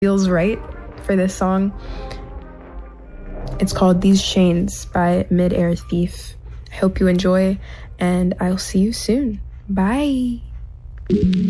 feels right for this song. It's called These Chains by Mid-Air Thief. I hope you enjoy, and I'll see you soon. Bye.